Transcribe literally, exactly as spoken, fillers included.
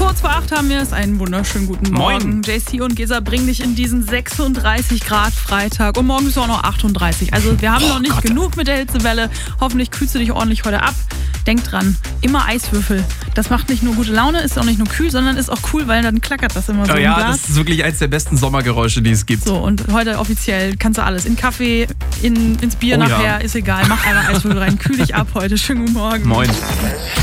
Kurz vor acht haben wir es. Einen wunderschönen guten Morgen. Moin. J C und Gesa bringen dich in diesen sechsunddreißig Grad Freitag. Und morgen ist es auch noch achtunddreißig. Also wir haben Oh noch nicht Gott. genug mit der Hitzewelle. Hoffentlich kühlst du dich ordentlich heute ab. Denk dran, immer Eiswürfel. Das macht nicht nur gute Laune, ist auch nicht nur kühl, sondern ist auch cool, weil dann klackert das immer so Oh im ja, Glas. das ist wirklich eins der besten Sommergeräusche, die es gibt. So, und heute offiziell kannst du alles. In Kaffee, in, ins Bier Oh ja. nachher, ist egal. Mach einfach Eiswürfel rein. Kühl dich ab heute. Schönen guten Morgen. Moin.